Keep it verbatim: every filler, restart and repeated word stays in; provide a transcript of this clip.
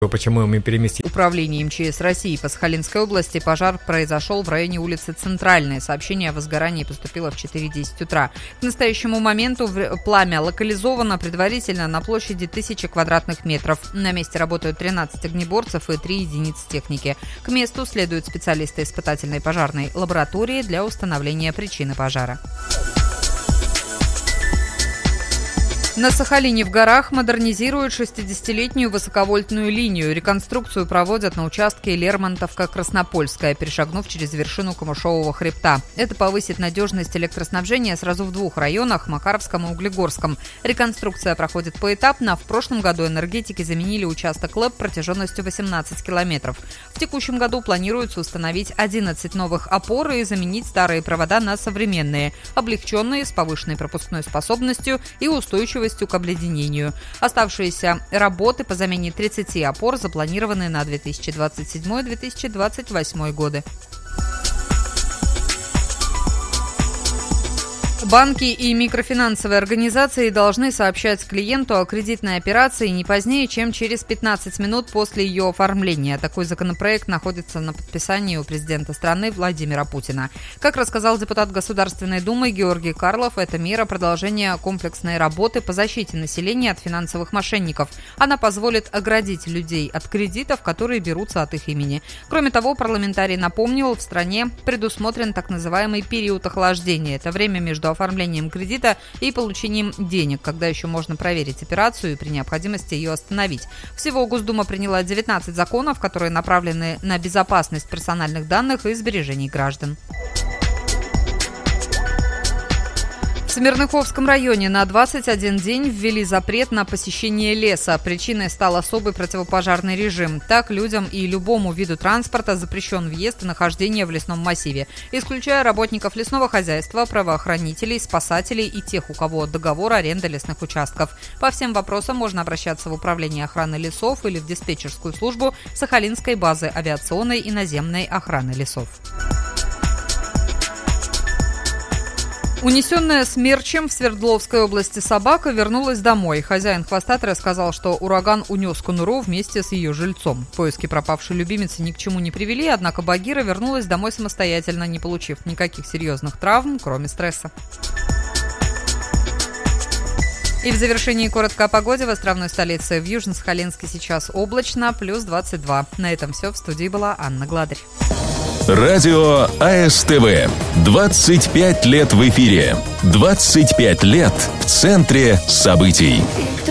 Почему мы переместили? Управление МЧС России по Сахалинской области. Пожар произошел в районе улицы Центральная. Сообщение о возгорании поступило в четыре десять утра. К настоящему моменту пламя локализовано предварительно на площади тысячи квадратных метров. На месте работают тринадцать огнеборцев и три единицы техники. К месту следуют специалисты испытательной пожарной лаборатории для установления причины пожара. На Сахалине в горах модернизируют шестидесятилетнюю высоковольтную линию. Реконструкцию проводят на участке Лермонтовка-Краснопольская, перешагнув через вершину Камышового хребта. Это повысит надежность электроснабжения сразу в двух районах – Макаровском и Углегорском. Реконструкция проходит поэтапно. В прошлом году энергетики заменили участок ЛЭП протяженностью восемнадцать километров. В текущем году планируется установить одиннадцать новых опор и заменить старые провода на современные, облегченные, с повышенной пропускной способностью и устойчивостью к обледенению. Оставшиеся работы по замене тридцати опор запланированы на две тысячи двадцать седьмой - две тысячи двадцать восьмой годы. Банки и микрофинансовые организации должны сообщать клиенту о кредитной операции не позднее, чем через пятнадцать минут после ее оформления. Такой законопроект находится на подписании у президента страны Владимира Путина. Как рассказал депутат Государственной Думы Георгий Карлов, эта мера продолжения комплексной работы по защите населения от финансовых мошенников. Она позволит оградить людей от кредитов, которые берутся от их имени. Кроме того, парламентарий напомнил, в стране предусмотрен так называемый период охлаждения. Это время между оформлением кредита и получением денег, когда еще можно проверить операцию и при необходимости ее остановить. Всего Госдума приняла девятнадцать законов, которые направлены на безопасность персональных данных и сбережений граждан. В Смирныховском районе на двадцать один день ввели запрет на посещение леса. Причиной стал особый противопожарный режим. Так, людям и любому виду транспорта запрещен въезд и нахождение в лесном массиве, исключая работников лесного хозяйства, правоохранителей, спасателей и тех, у кого договор аренды лесных участков. По всем вопросам можно обращаться в Управление охраны лесов или в диспетчерскую службу Сахалинской базы авиационной и наземной охраны лесов. Унесенная смерчем в Свердловской области собака вернулась домой. Хозяин хвостатой рассказал, что ураган унес конуру вместе с ее жильцом. Поиски пропавшей любимицы ни к чему не привели, однако Багира вернулась домой самостоятельно, не получив никаких серьезных травм, кроме стресса. И в завершении коротко о погоде. В островной столице в Южно-Сахалинске сейчас облачно, плюс двадцать два. На этом все. В студии была Анна Гладырь. Радио АСТВ. двадцать пять лет в эфире. двадцать пять лет в центре событий.